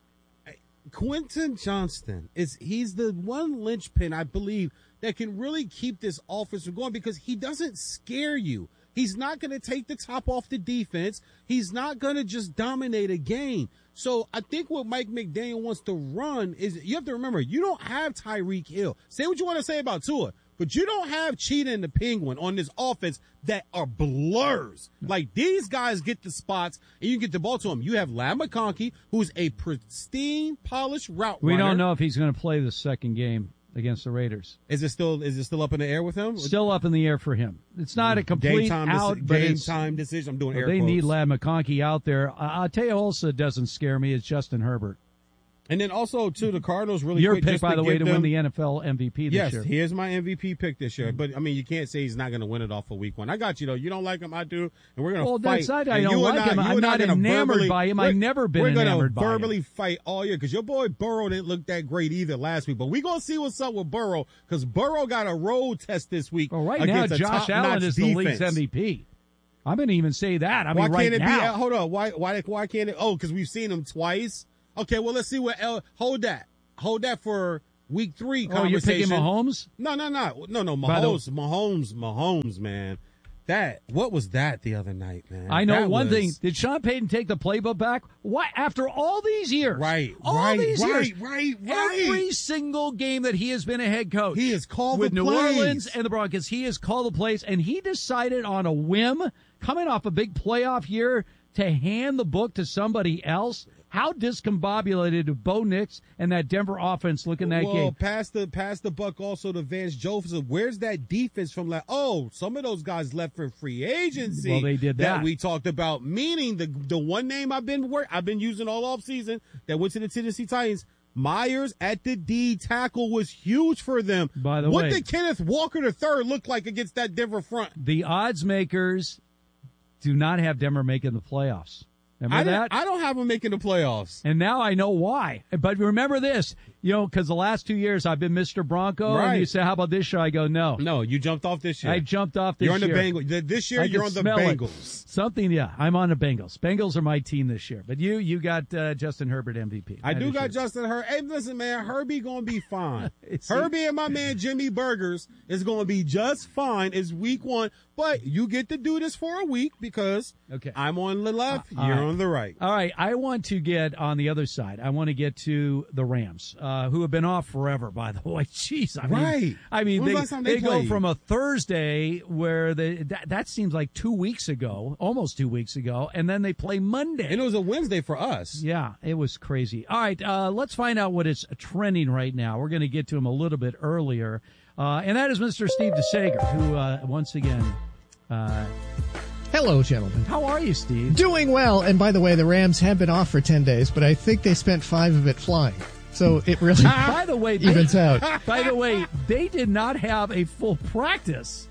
Quentin Johnston he's the one linchpin, I believe, that can really keep this offense going, because he doesn't scare you. He's not going to take the top off the defense. He's not going to just dominate a game. So I think what Mike McDaniel wants to run is, you have to remember, you don't have Tyreek Hill. Say what you want to say about Tua, but you don't have Cheetah and the Penguin on this offense that are blurs. Like, these guys get the spots and you can get the ball to them. You have Lam McConkey, who's a pristine, polished route runner. We don't know if he's going to play the second game against the Raiders. Is it still up in the air with him? Still up in the air for him. It's not a complete out, but it's time decision. I'm doing air They quotes. need Ladd McConkey out there. I'll tell you also doesn't scare me. It's Justin Herbert. And then also, too, the Cardinals really Your quick, pick, just by the way, to them, win the NFL MVP this year. Yes, he is my MVP pick this year. But, I mean, you can't say he's not going to win it off of week 1. I got you, though. You don't like him, I do. And we're going to fight. That's not, I don't like him. I'm not enamored by him. I've never been enamored by him. We're going to verbally fight all year because your boy Burrow didn't look that great either last week. But we're going to see what's up with Burrow because Burrow got a road test this week. Well, right now, Josh Allen is the league's MVP. I'm going to even say that. I mean, why can't right it now. Be? Hold on. Why can't it? Oh, because we've seen him twice. Okay, well, let's see what. Hold that for week 3 conversation. Oh, you're picking Mahomes? No. Mahomes, man. What was that the other night, man? I know one thing. Did Sean Payton take the playbook back? What? After all these years. Right. Every single game that he has been a head coach. He has called with the New plays. Orleans and the Broncos. He has called the plays, and he decided on a whim, coming off a big playoff year, to hand the book to somebody else. How discombobulated do Bo Nix and that Denver offense look in that game? Well, pass the buck also to Vance Joseph. Where's that defense from? Some of those guys left for free agency. Well, they did that. We talked about. Meaning the one name I've been using all off season that went to the Tennessee Titans. Myers at the D tackle was huge for them. By the way, what did Kenneth Walker III look like against that Denver front? The odds makers do not have Denver making the playoffs. Remember that? I don't have them making the playoffs. And now I know why. But remember this, because the last 2 years I've been Mr. Bronco. Right. And you say, how about this year? I go, no. No, you jumped off this year. I jumped off this year. You're on the Bengals. This year, you're on the Bengals. I'm on the Bengals. Bengals are my team this year. But you got Justin Herbert MVP. I do got Justin Herbert. Hey, listen, man, Herbie going to be fine. Herbie and my man Jimmy Burgers is going to be just fine. It's week 1. But you get to do this for a week because I'm on the left, you're on the right. All right, I want to get on the other side. I want to get to the Rams, who have been off forever, by the way. Jeez, I mean, they go from a Thursday where that seems like 2 weeks ago, almost 2 weeks ago, and then they play Monday. And it was a Wednesday for us. Yeah, it was crazy. All right, let's find out what is trending right now. We're going to get to him a little bit earlier. And that is Mr. Steve DeSager, who, once again... Hello, gentlemen. How are you, Steve? Doing well. And by the way, the Rams have been off for 10 days, but I think they spent 5 of it flying. So it really by the way, evens out. By the way, they did not have a full practice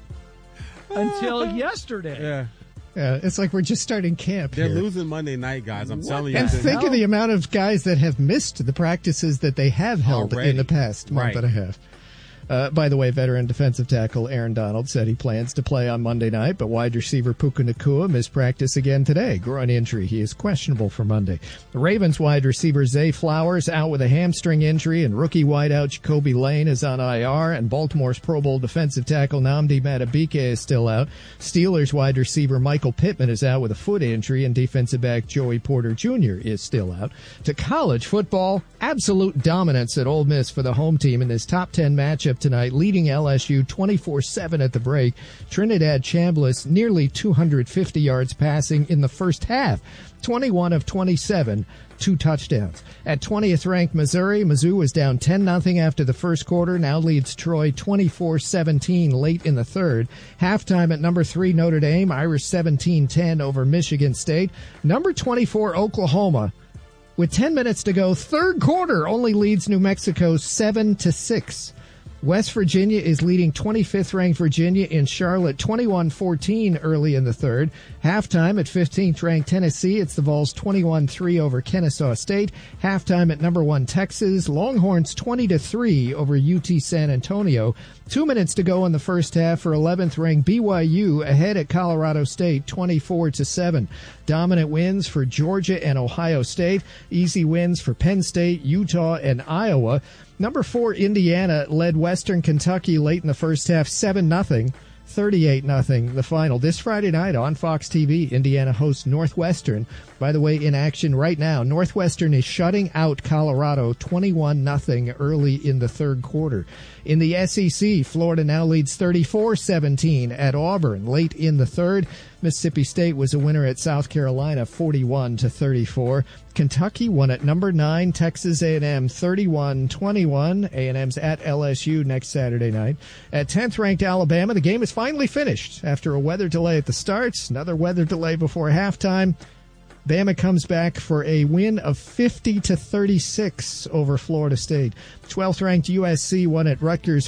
until yesterday. Yeah, it's like we're just starting camp. They're here. losing Monday night, guys. I'm telling you. And think of the amount of guys that have missed the practices that they have held in the past month and a half. By the way, veteran defensive tackle Aaron Donald said he plans to play on Monday night, but wide receiver Puka Nacua missed practice again today. Groin injury. He is questionable for Monday. The Ravens wide receiver Zay Flowers out with a hamstring injury, and rookie wideout Jacoby Lane is on IR, and Baltimore's Pro Bowl defensive tackle Nnamdi Madubuike is still out. Steelers wide receiver Michael Pittman is out with a foot injury, and defensive back Joey Porter Jr. is still out. To college football, absolute dominance at Ole Miss for the home team in this top 10 matchup tonight, leading LSU 24-7 at the break. Trinidad Chambliss nearly 250 yards passing in the first half, 21 of 27, 2 touchdowns. At 20th ranked Missouri, Mizzou was down 10-0 after the first quarter, now leads Troy 24-17 late in the third. Halftime at number 3 Notre Dame, Irish 17-10 over Michigan State. Number 24 Oklahoma, with 10 minutes to go, third quarter, only leads New Mexico 7-6. West Virginia is leading 25th ranked Virginia in Charlotte 21-14 early in the third. Halftime at 15th ranked Tennessee, it's the Vols 21-3 over Kennesaw State. Halftime at number 1 Texas, Longhorns 20-3 over UT San Antonio. 2 minutes to go in the first half for 11th ranked BYU ahead at Colorado State 24-7. Dominant wins for Georgia and Ohio State. Easy wins for Penn State, Utah, and Iowa. Number 4 Indiana led Western Kentucky late in the first half 7-0. 38-0 the final. This Friday night on Fox TV, Indiana hosts Northwestern. By the way, in action right now, Northwestern is shutting out Colorado 21-0 early in the third quarter. In the SEC, Florida now leads 34-17 at Auburn late in the third. Mississippi State was a winner at South Carolina 41-34. Kentucky won at number 9 Texas A&M 31-21. A&M's at LSU next Saturday night. At 10th ranked Alabama, the game is finally finished after a weather delay at the start, another weather delay before halftime. Bama comes back for a win of 50-36 over Florida State. 12th ranked USC won at Rutgers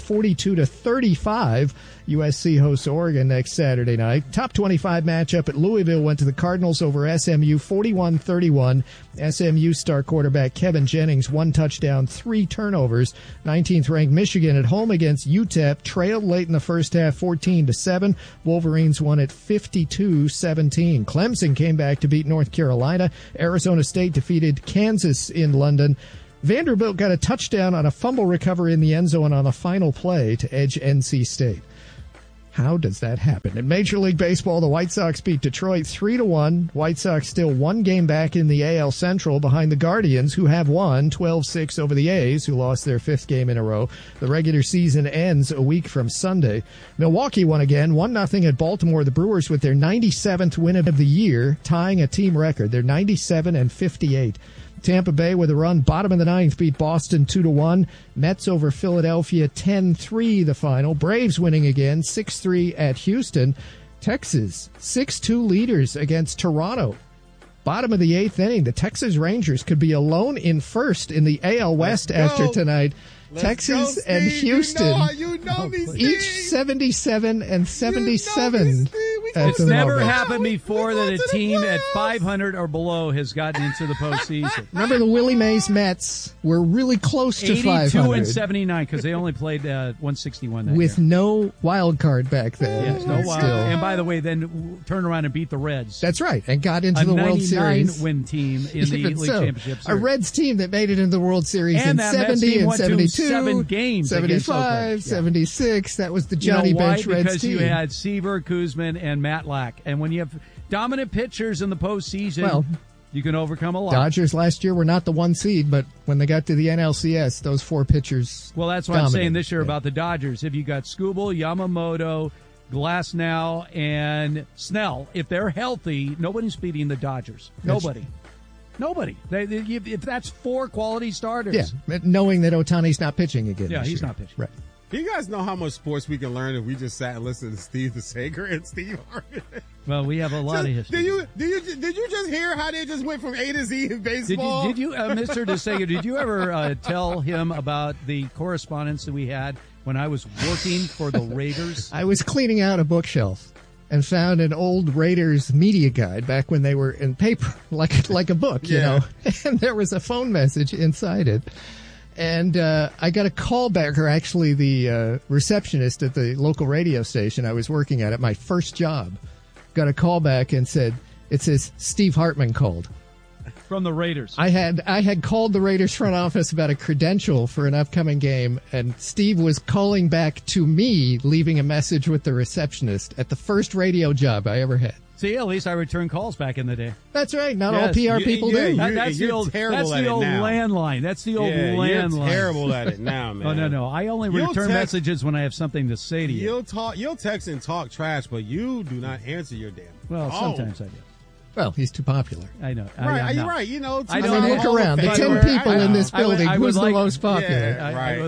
42-35. USC hosts Oregon next Saturday night. Top 25 matchup at Louisville went to the Cardinals over SMU 41-31. SMU star quarterback Kevin Jennings, 1 touchdown, 3 turnovers. 19th ranked Michigan at home against UTEP trailed late in the first half 14-7. Wolverines won at 52-17. Clemson came back to beat North Carolina. Arizona State defeated Kansas in London. Vanderbilt got a touchdown on a fumble recovery in the end zone on the final play to edge NC State. How does that happen? In Major League Baseball, the White Sox beat Detroit 3-1. White Sox still 1 game back in the AL Central behind the Guardians, who have won 12-6 over the A's, who lost their 5th game in a row. The regular season ends a week from Sunday. Milwaukee won again, 1-0 at Baltimore. The Brewers with their 97th win of the year, tying a team record. They're 97-58. Tampa Bay with a run, bottom of the 9th, beat Boston 2-1. Mets over Philadelphia 10-3 the final. Braves winning again 6-3 at Houston. Texas 6-2 leaders against Toronto. Bottom of the 8th inning, the Texas Rangers could be alone in first in the AL West after tonight. Texas and Houston, each 77 and 77. It's never happened before that a team at 500 or below has gotten into the postseason. Remember the Willie Mays Mets were really close to 500. 82-79 because they only played 161 that with year. No wild card back then. Yes, no wild. And by the way, then turned around and beat the Reds. That's right, and got into the World Series. A 99-win team in the League Championship Series. A Reds team that made it into the World Series in 70 and 72. 7 games 75, 76. That was the Johnny Bench Reds because team. You had Seaver, Kuzman, and Matt Lack. And when you have dominant pitchers in the postseason, you can overcome a lot. Dodgers last year were not the 1 seed, but when they got to the NLCS, those 4 pitchers Well, that's what I'm saying this year about the Dodgers. If you got Skubal, Yamamoto, Glasnow, and Snell, if they're healthy, nobody's beating the Dodgers. Nobody. If that's 4 quality starters. Yeah, knowing that Ohtani's not pitching again. Yeah, he's year. not pitching. Right. Do you guys know how much sports we can learn if we just sat and listened to Steve DeSager and Steve Harvey? Well, we have a lot of history. Did you just hear how they just went from A to Z in baseball? Did you Mr. DeSager, did you ever tell him about the correspondence that we had when I was working for the Raiders? I was cleaning out a bookshelf and found an old Raiders media guide back when they were in paper, like a book, you know. And there was a phone message inside it. And I got a call back, or actually the receptionist at the local radio station I was working at my first job, got a call back and said, it says, Steve Hartman called. From the Raiders. I had called the Raiders front office about a credential for an upcoming game, and Steve was calling back to me, leaving a message with the receptionist at the first radio job I ever had. See, at least I returned calls back in the day. That's right. Not all PR people do. That's the old landline. That's the old landline. You're terrible at it now, man. Oh, no. I only return messages when I have something to say to you. You'll text and talk trash, but you do not answer your damn. Well, sometimes I do. Well, he's too popular. I know. You're right. You know, I mean, look around. The 10 people in this building, who's the most popular?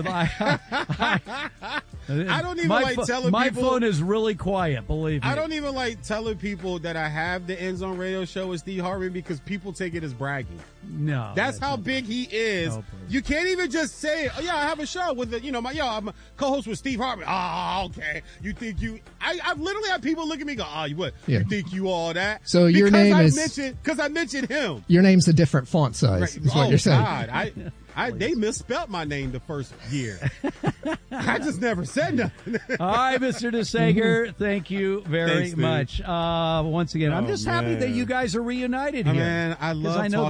I don't even like telling people. My phone is really quiet, believe me. I don't even like telling people that I have the End Zone Radio Show with Steve Harvey because people take it as bragging. No. That's how big he is. No, you can't even just say, oh, yeah, I have a show with I'm a co-host with Steve Harvey. Okay. You think I've literally had people look at me and go, what? Yeah. You think you all that? So your name is. Because I mentioned him. Your name's a different font size, is what you're saying. God. They misspelled my name the first year. I just never said nothing. All right, Mr. DeSager, thank you very much. Once again, I'm just happy that you guys are reunited here. Man, I love I know talking this was your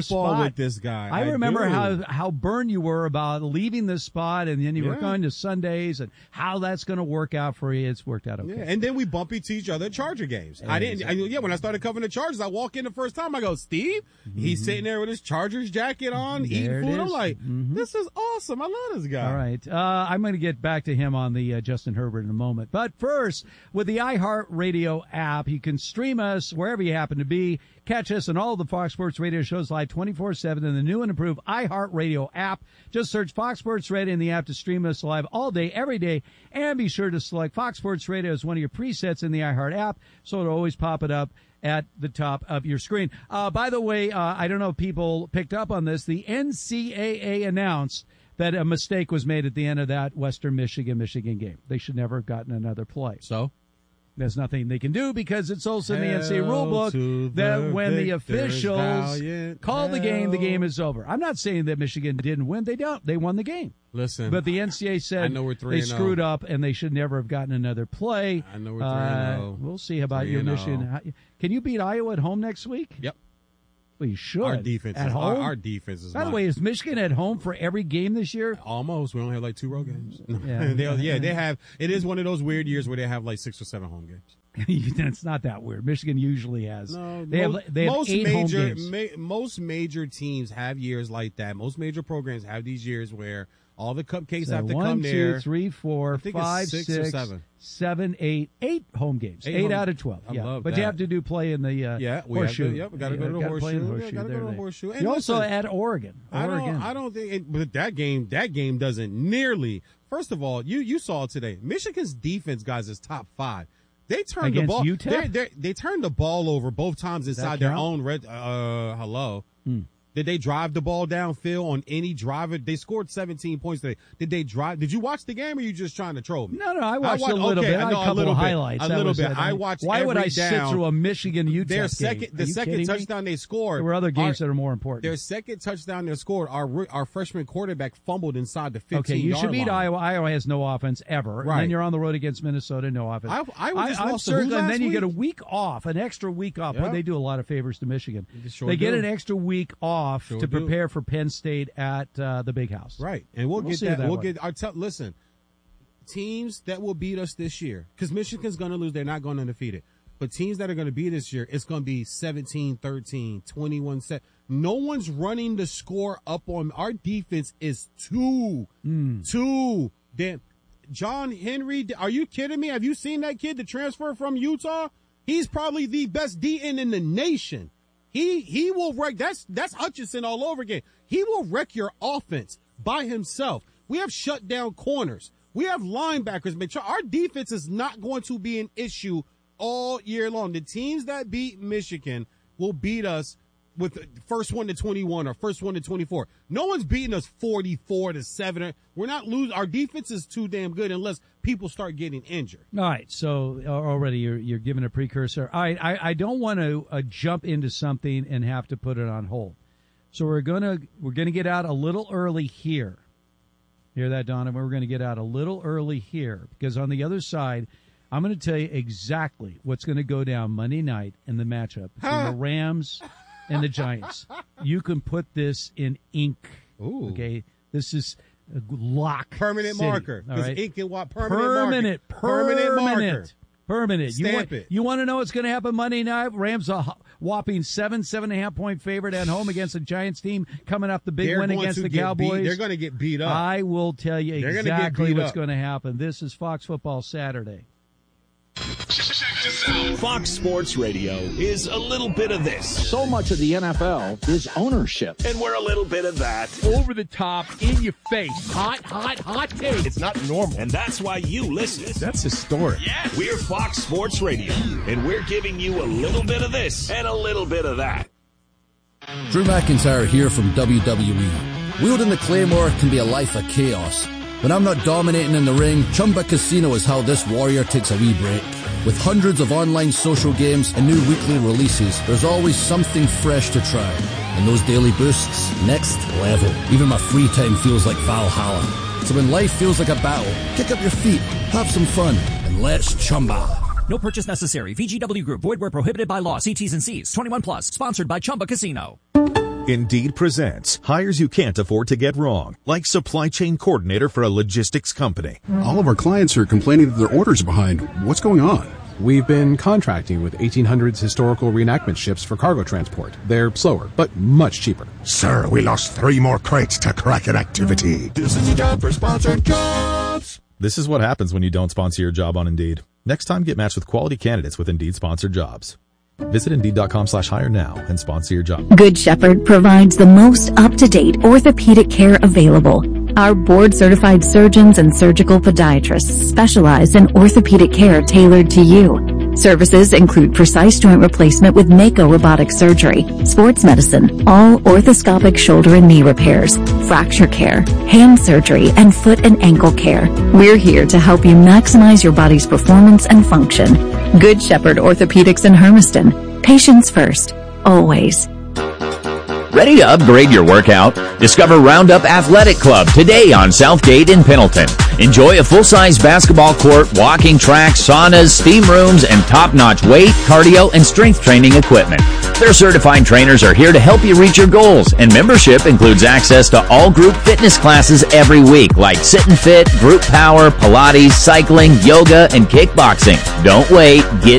your fall spot with this guy. I remember do. how burned you were about leaving this spot, and then you were going to Sundays, and how that's going to work out for you. It's worked out okay. Yeah, and then we bump into each other at Charger games. When I started covering the Chargers, I walk in the first time, I go, Steve? He's sitting there with his Chargers jacket on, eating food. I'm like, this is awesome. I love this guy. All right. I'm going to get back to him on the Justin Herbert in a moment. But first, with the iHeartRadio app, you can stream us wherever you happen to be. Catch us on all of the Fox Sports Radio shows live 24/7 in the new and improved iHeartRadio app. Just search Fox Sports Radio in the app to stream us live all day, every day. And be sure to select Fox Sports Radio as one of your presets in the iHeart app, so it'll always pop it up at the top of your screen. By the way, I don't know if people picked up on this. The NCAA announced that a mistake was made at the end of that Western Michigan game. They should never have gotten another play. So? There's nothing they can do because it's also in the NCAA rulebook that when the officials call the game is over. I'm not saying that Michigan didn't win. They don't. They won the game. Listen. But the NCAA said they screwed up and they should never have gotten another play. I know we're 3-0. We'll see about your Michigan. Can you beat Iowa at home next week? Yep. Well, you should. Our defense at home. Our defense is. By the way, is Michigan at home for every game this year? Almost. We only have like 2 road games. Yeah. They have. It is one of those weird years where they have like 6 or 7 home games. It's not that weird. Michigan usually has. No, they have 8 home games. Most major teams have years like that. Most major programs have these years where all the cupcakes have to come there. 1, 2, 3, 4, 5, 6, 7, 8 home games. 8 out of 12. But you have to do play in the horseshoe. We got to go to the horseshoe. You also at Oregon. I don't think. But that game doesn't nearly. First of all, you saw it today. Michigan's defense, guys, is top 5. They turned the ball. They turned the ball over both times inside their own red. Hello. Did they drive the ball downfield on any driver? They scored 17 points today. Did they drive? Did you watch the game, or are you just trying to troll me? No, I watched a little bit. I a couple of highlights. A little bit. I watched. Why would I sit through a Michigan-Utah game? The second touchdown they scored. There were other games that are more important. Their second touchdown they scored. Our freshman quarterback fumbled inside the 15-yard line. Okay, you should beat Iowa. Iowa has no offense ever. Right. And then you're on the road against Minnesota, no offense. I'm certain. And then you get a week off, an extra week off. Yeah. They do a lot of favors to Michigan. They get an extra week off to prepare for Penn State at the Big House. Right. And we'll get that. Listen, teams that will beat us this year, because Michigan's going to lose. They're not going undefeated. But teams that are going to beat this year, it's going to be 17-13, 21-7. No one's running the score up on. Our defense is too damn. John Henry, are you kidding me? Have you seen that kid, the transfer from Utah? He's probably the best DN in the nation. He will wreck. That's Hutchinson all over again. He will wreck your offense by himself. We have shut down corners. We have linebackers. Our defense is not going to be an issue all year long. The teams that beat Michigan will beat us with the first one to 21 or first one to 24. No one's beating us 44-7. We're not losing. Our defense is too damn good unless people start getting injured. All right, so already you're giving a precursor. All right, I don't want to jump into something and have to put it on hold. So we're gonna get out a little early here. Hear that, Donovan? We're going to get out a little early here because on the other side, I'm going to tell you exactly what's going to go down Monday night in the matchup between the Rams and the Giants. You can put this in ink. Ooh. Okay, this is a lock. Permanent city, marker. All right? Ink and what? Permanent marker. Permanent. Stamp it. You want to know what's going to happen Monday night? Rams a whopping 7.5 point favorite at home against a Giants team coming off the big win against the Cowboys. They're going to get beat up. I will tell you exactly what's going to happen. This is Fox Football Saturday. Fox Sports Radio is a little bit of this. So much of the NFL is ownership. And we're a little bit of that. Over the top, in your face. Hot take. It's not normal. And that's why you listen. That's historic. Yeah. We're Fox Sports Radio. And we're giving you a little bit of this and a little bit of that. Drew McIntyre here from WWE. Wielding the Claymore can be a life of chaos. When I'm not dominating in the ring, Chumba Casino is how this warrior takes a wee break. With hundreds of online social games and new weekly releases, there's always something fresh to try. And those daily boosts, next level. Even my free time feels like Valhalla. So when life feels like a battle, kick up your feet, have some fun, and let's Chumba. No purchase necessary. VGW Group. Void where prohibited by law. See T's and C's. 21 plus. Sponsored by Chumba Casino. Indeed presents hires you can't afford to get wrong, like supply chain coordinator for a logistics company. All of our clients are complaining that their orders are behind. What's going on? We've been contracting with 1800s historical reenactment ships for cargo transport. They're slower, but much cheaper. Sir, we lost 3 more crates to Kraken activity. This is a job for sponsored jobs. This is what happens when you don't sponsor your job on Indeed. Next time, get matched with quality candidates with Indeed sponsored jobs. Visit Indeed.com/hire now and sponsor your job. Good Shepherd provides the most up-to-date orthopedic care available. Our board-certified surgeons and surgical podiatrists specialize in orthopedic care tailored to you. Services include precise joint replacement with Mako robotic surgery, sports medicine, all orthoscopic shoulder and knee repairs, fracture care, hand surgery, and foot and ankle care. We're here to help you maximize your body's performance and function. Good Shepherd Orthopedics in Hermiston. Patients first. Always. Ready to upgrade your workout? Discover Roundup Athletic Club today on Southgate in Pendleton. Enjoy a full-size basketball court, walking track, saunas, steam rooms, and top-notch weight, cardio, and strength training equipment. Their certified trainers are here to help you reach your goals, and membership includes access to all group fitness classes every week, like Sit and Fit, Group Power, Pilates, cycling, yoga, and kickboxing. Don't wait. Get